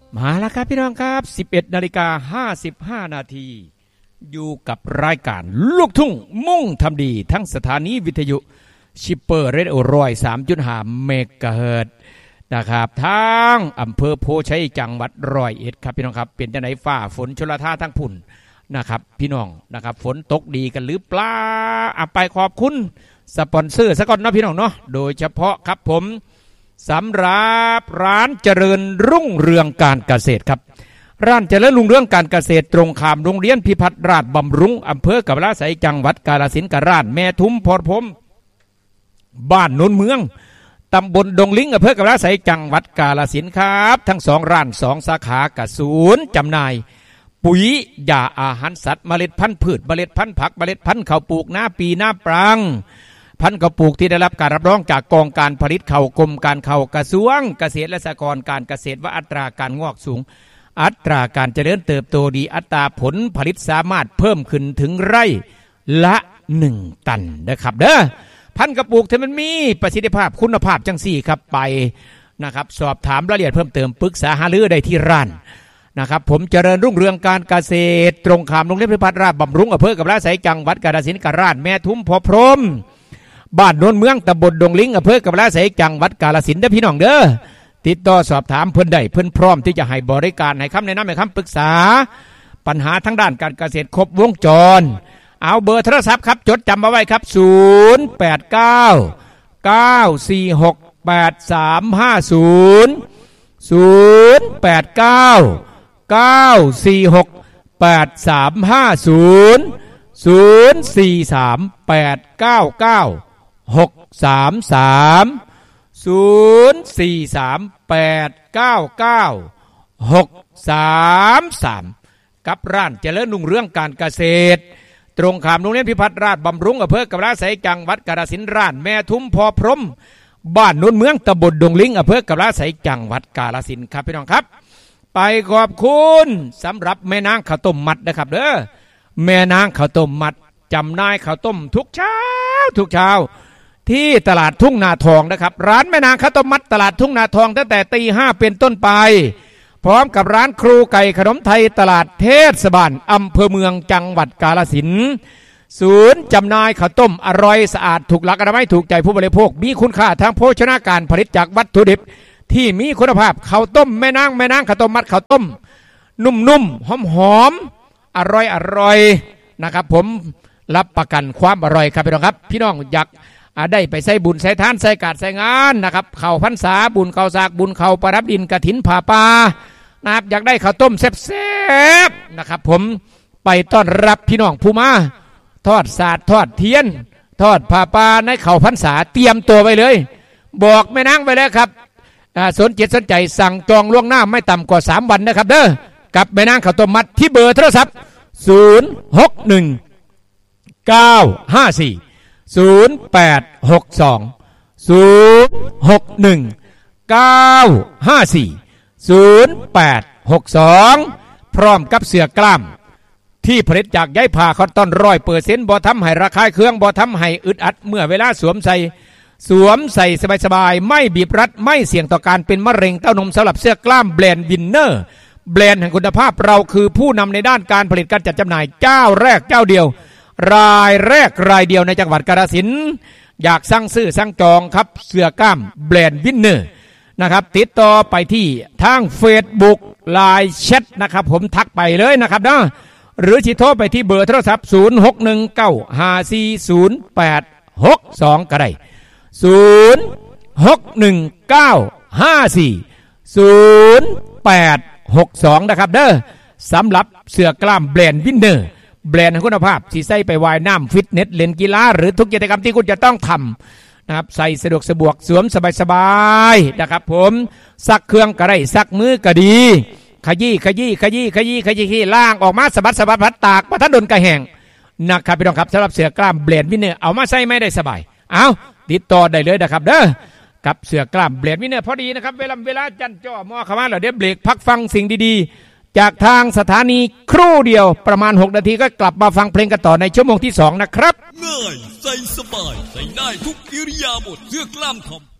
มาแล้วครับพี่น้องครับ11:55 นาทีอยู่กับรายการลูกทุ่งมุ่งทำดีทั้งสถานีวิทยุชิปเปอร์เรดิโอ103.5 เมกะเฮิรตซ์นะครับทางอำเภอโพชัยจังหวัด101ครับพี่น้องครับเป็นจังได๋ฟ้าฝนชลทานทั้งพุ่นนะครับพี่น้องนะครับฝนตกดีกันหรือเปล่าไปขอบคุณสปอนเซอร์ซะก่อนนะพี่น้องเนาะโดยเฉพาะครับผมสำหรับร้านเจริญรุ่งเรืองการเกษตรครับร้านเจริญรุ่งเรืองการเกษตรตรงข้ามโรงเรียนพิพัฒน์ราชบำรุงอำเภอกำปะไสจังหวัดกาฬสินธุ์กับร้านแม่ทุมพรพรมบ้านโนนเมืองตำบลดงลิงอำเภอกำปะไสจังหวัดกาฬสินธุ์ครับทั้งสองร้าน2 สาขากับศูนย์จำหน่ายปุ๋ยยาอาหารสัตว์เมล็ดพันธุ์พืชเมล็ดพันธุ์ผักเมล็ดพันธุ์ข้าวปลูกหน้าปีหน้าปรังพันธุ์ข้าวปลูกที่ได้รับการรับรองจากกองการผลิตข้าวกรมการข้าวกระทรวงเกษตรและสหกรณ์การเกษตรว่าอัตราการงอกสูงอัตราการเจริญเติบโตดีอัตราผลผลิตสามารถเพิ่มขึ้นถึงไร่ละ1 ตันนะครับเด้อพันธุ์ข้าวปลูกที่มันมีประสิทธิภาพคุณภาพจังสี่ครับไปนะครับสอบถามรายละเอียดเพิ่มเติมปรึกษาหารือได้ที่ร้านนะครับผมเจริญรุ่งเรืองการเกษตรตรงข้ามโรงเรียนพิพัฒน์ราชบำรุงอำเภอกำปะไสจังหวัดกาฬสินธุ์กับร้านแม่ทุมพรพรมบ้านโนนเมืองตำบลดงลิงอำเภอกำปะไสจังหวัดกาฬสินธุ์เด้อพี่น้องเด้อติดต่อสอบถามเพิ่นได้เพิ่นพร้อมที่จะให้บริการให้คำแนะนำให้คำปรึกษาปัญหาทั้งด้านการเกษตรครบวงจรเอาเบอร์โทรศัพท์ครับจดจำเอาไว้ครับกับร้านเจริญรุ่งเรืองการเกษตรตรงข้ามโรงเรียนพิพัฒน์ราชบำรุงอำเภอกำปะไสจังหวัดกาฬสินธุ์ร้านแม่ทุมพรพรมบ้านโนนเมืองตำบลดงลิงอำเภอกำปะไสจังหวัดกาฬสินธุ์ครับพี่น้องครับไปขอบคุณสำหรับแม่นางข้าวต้มมัดนะครับเด้อแม่นางข้าวต้มมัดจำหน่ายข้าวต้มทุกเช้าที่ตลาดทุ่งนาทองนะครับร้านแม่นางข้าวต้มมัดตลาดทุ่งนาทองตั้งแต่ตี 5เป็นต้นไปพร้อมกับร้านครูไก่ขนมไทยตลาดเทศบาลอำเภอเมืองจังหวัดกาฬสินธุ์ศูนย์จำหน่ายข้าวต้มอร่อยสะอาดถูกหลักอนามัยถูกใจผู้บริโภคมีคุณค่าทางโภชนาการผลิตจากวัตถุดิบที่มีคุณภาพข้าวต้มแม่นางข้าวต้มมัดข้าวต้มนุ่มๆหอมอร่อยนะครับผมรับประกันความอร่อยครับพี่น้องครับพี่น้องอยากได้ไปใส่บุญใส่ทานใส่การใส่งานนะครับเข้าพรรษาบุญเข้าสากบุญเข้าประดับดินกฐินผ่าป่านะครับอยากได้ข้าวต้มแซ่บๆนะครับผมไปต้อนรับพี่น้องผู้มาทอดสาดทอดเทียนทอดผ่าป่าในเข้าพรรษาเตรียมตัวไว้เลยบอกแม่นางไปแล้วครับสนใจสั่งจองล่วงหน้าไม่ต่ำกว่า3 วันนะครับเด้อกับแม่นางข้าวต้มมัดที่เบอร์โทรศัพท์พร้อมกับเสื้อกล้ามที่ผลิตจากใยผ้าคอตตอน100%บ่ทำให้ระคายเคืองบ่ทำให้อึดอัดเมื่อเวลาสวมใส่สบายๆไม่บีบรัดไม่เสี่ยงต่อการเป็นมะเร็งเต้านมสำหรับเสื้อกล้ามแบรนด์วินเนอร์แบรนด์แห่งคุณภาพเราคือผู้นำในด้านการผลิตการจัดจำหน่ายเจ้าแรกเจ้าเดียวรายแรกรายเดียวในจังหวัดกาฬสินธุ์อยากสั่งซื้อสั่งจองครับเสื้อกล้ามแบรนด์วินเนอร์นะครับติดต่อไปที่ทาง Facebook ไลน์แชทนะครับผมทักไปเลยนะครับนะหรือสิโทรไปที่เบอร์โทรศัพท์0619540862ก็ได้0619540862นะครับเด้อสำหรับเสื้อกล้ามแบรนด์วินเนอร์แบรนด์คุณภาพที่ใส่ไปว่ายน้ำฟิตเนสเล่นกีฬาหรือทุกกิจกรรมที่คุณจะต้องทำนะครับใส่สะดวกสะดวกสวมสบายนะครับผมซักเครื่องก็ได้ซักมือก็ดีขยี้ล่างออกมาสะบัดพัดตากประทัดดนกระแหงนะครับพี่น้องครับสำหรับเสื้อกล้ามแบรนด์วินเนอร์เอามาใส่ไม่ได้สบายเอาติดต่อได้เลยนะครับเด้อกับเสื้อกล้ามแบรนด์วินเนอร์พอดีนะครับเวลาจันจ่อมอเข้ามาแล้วเดี๋ยวเบรกพักฟังสิ่งดีๆจากทางสถานีครู่เดียวประมาณ6 นาทีก็กลับมาฟังเพลงกันต่อในชั่วโมงที่2นะครับง่ายใส่สบายใส่ได้ทุกอิริยาบถเสื้อกล้ามทอม